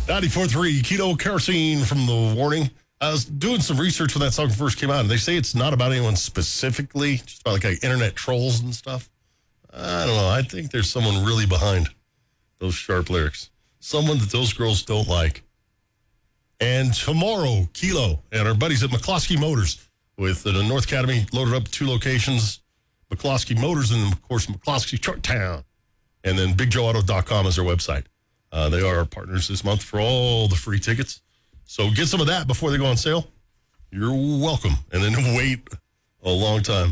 94.3 Kilo Kerosene from The Warning. I was doing some research when that song first came out, and they say it's not about anyone specifically, just about like internet trolls and stuff. I don't know. I think there's someone really behind those sharp lyrics. Someone that those girls don't like. And tomorrow, Kilo and our buddies at McCloskey Motors with the North Academy loaded up 2 locations, McCloskey Motors and, of course, McCloskey Truck Town. And then BigJoeAuto.com is their website. They are our partners this month for all the free tickets. So get some of that before they go on sale. You're welcome. And then wait a long time.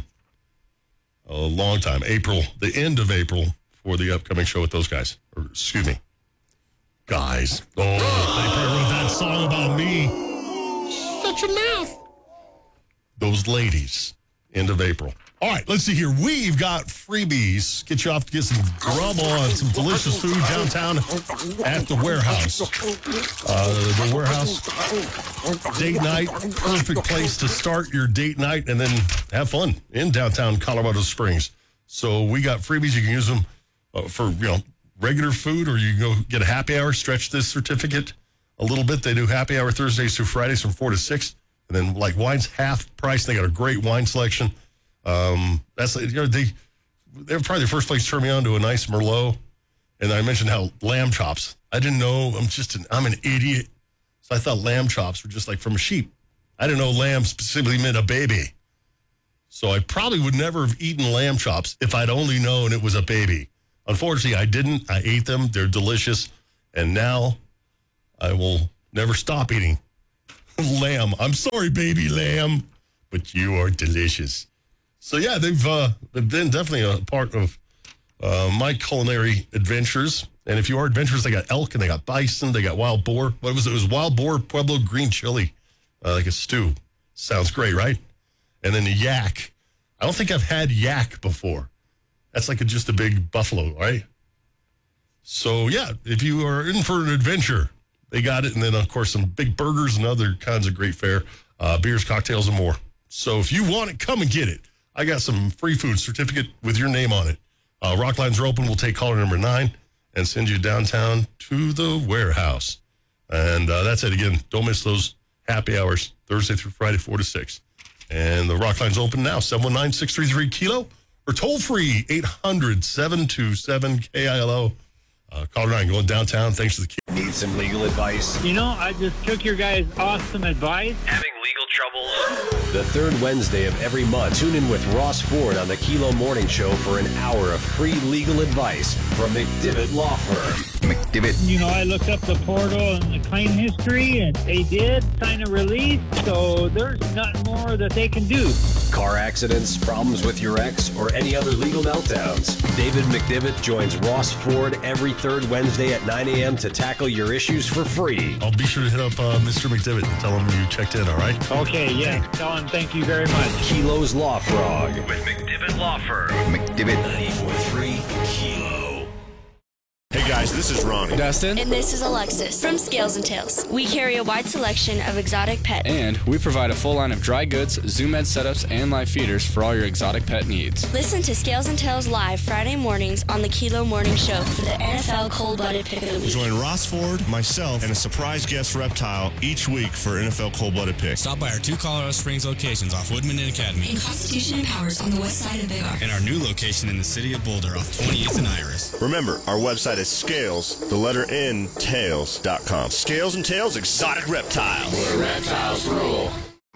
April, the end of April, for the upcoming show with those guys. Or, excuse me, guys. Oh, they probably wrote that song about me. Shut your mouth. Those ladies, end of April. All right, let's see here. We've got freebies. Get you off to get some grub on, some delicious food downtown at the Warehouse. The Warehouse, date night, perfect place to start your date night and then have fun in downtown Colorado Springs. So we got freebies. You can use them for regular food, or you can go get a happy hour, stretch this certificate a little bit. They do happy hour Thursdays through Fridays from 4 to 6. And then like wine's half price. They got a great wine selection. They're probably the first place to turn me on to a nice Merlot. And I mentioned how lamb chops. I didn't know. I'm an idiot. So I thought lamb chops were just like from a sheep. I didn't know lamb specifically meant a baby. So I probably would never have eaten lamb chops if I'd only known it was a baby. Unfortunately, I didn't. I ate them. They're delicious. And now I will never stop eating lamb. I'm sorry, baby lamb, but you are delicious. So, yeah, they've been definitely a part of my culinary adventures. And if you are adventurous, they got elk and they got bison. They got wild boar. What was it? It was wild boar, Pueblo green chili, like a stew. Sounds great, right? And then the yak. I don't think I've had yak before. That's like just a big buffalo, right? So, yeah, if you are in for an adventure, they got it. And then, of course, some big burgers and other kinds of great fare, beers, cocktails, and more. So if you want it, come and get it. I got some free food certificate with your name on it. Rock lines are open. We'll take caller number 9 and send you downtown to the Warehouse. And that's it. Again, don't miss those happy hours, Thursday through Friday, 4 to 6. And the Rock line's open now, 719-633-KILO, or toll free, 800-727-KILO. Caller 9 going downtown. Thanks to the kids. Need some legal advice? I just took your guys' awesome advice. Having legal troubles? The third Wednesday of every month, tune in with Ross Ford on the Kilo Morning Show for an hour of free legal advice from McDivitt Law Firm. McDivitt. I looked up the portal and the claim history, and they did sign a release, so there's nothing more that they can do. Car accidents, problems with your ex, or any other legal meltdowns. David McDivitt joins Ross Ford every third Wednesday at 9 a.m. to tackle your issues for free. I'll be sure to hit up Mr. McDivitt and tell him you checked in, all right? Okay, yeah. Tell him thank you very much. Kilo's Law Frog with McDivitt Law Firm. McDivitt 94.3 Kilo. Hey guys, this is Ronnie. Dustin. And this is Alexis from Scales and Tails. We carry a wide selection of exotic pets. And we provide a full line of dry goods, Zoom Ed setups, and live feeders for all your exotic pet needs. Listen to Scales and Tails live Friday mornings on the Kilo Morning Show for the NFL Cold-Blooded Pick of the Week. Join Ross Ford, myself, and a surprise guest reptile each week for NFL Cold-Blooded Pick. Stop by our 2 Colorado Springs locations off Woodman and Academy. In Constitution and Powers on the west side of Big Arc. And our new location in the city of Boulder off 20th and Iris. Remember, our website is Scales, the letter N, tails.com. Scales and Tails Exotic Reptiles. Where reptiles rule.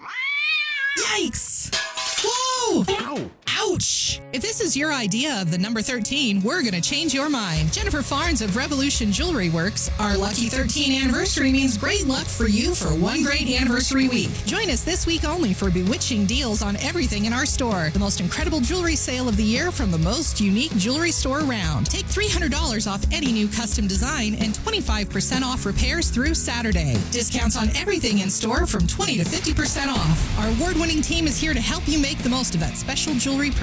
Yikes! Whoa! Ow! Ouch! If this is your idea of the number 13, we're going to change your mind. Jennifer Farnes of Revolution Jewelry Works. Our lucky 13 anniversary means great luck for you for one great anniversary week. Join us this week only for bewitching deals on everything in our store. The most incredible jewelry sale of the year from the most unique jewelry store around. Take $300 off any new custom design and 25% off repairs through Saturday. Discounts on everything in store from 20 to 50% off. Our award-winning team is here to help you make the most of that special jewelry purchase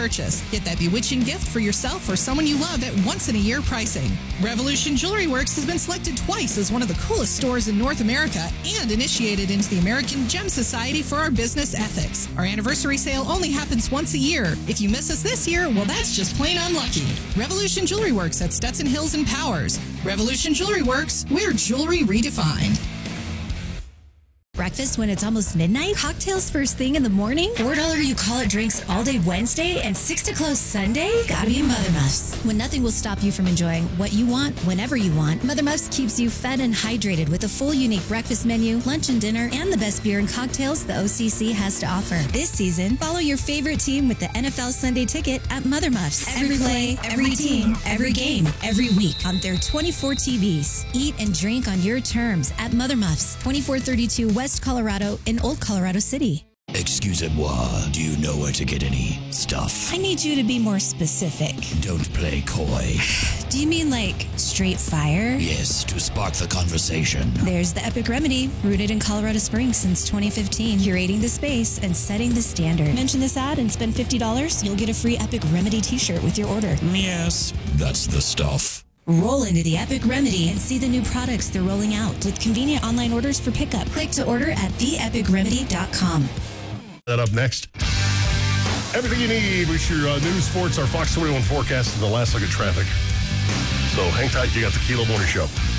purchase. Get that bewitching gift for yourself or someone you love at once-in-a-year pricing. Revolution Jewelry Works has been selected twice as one of the coolest stores in North America and initiated into the American Gem Society for our business ethics. Our anniversary sale only happens once a year. If you miss us this year, well, that's just plain unlucky. Revolution Jewelry Works at Stetson Hills and Powers. Revolution Jewelry Works, we're jewelry redefined. Breakfast when it's almost midnight? Cocktails first thing in the morning? $4 you call it drinks all day Wednesday and 6 to close Sunday? Gotta be Mother Muffs. When nothing will stop you from enjoying what you want whenever you want, Mother Muffs keeps you fed and hydrated with a full unique breakfast menu, lunch and dinner, and the best beer and cocktails the OCC has to offer. This season, follow your favorite team with the NFL Sunday Ticket at Mother Muffs. Every play, every team, every game, every week on their 24 TVs. Eat and drink on your terms at Mother Muffs, 2432 West Colorado in Old Colorado City. Excusez-moi, do you know where to get any stuff? I need you to be more specific. Don't play coy. Do you mean like straight fire? Yes, to spark the conversation. There's the Epic Remedy, rooted in Colorado Springs since 2015, curating the space and setting the standard. Mention this ad and spend $50, you'll get a free Epic Remedy t-shirt with your order. Yes, that's the stuff. Roll into the Epic Remedy and see the new products they're rolling out with convenient online orders for pickup. Click to order at theepicremedy.com. That up next. Everything you need with your news, sports, our Fox 21 forecast, and the last look at traffic. So hang tight. You got the Kilo Morning Show.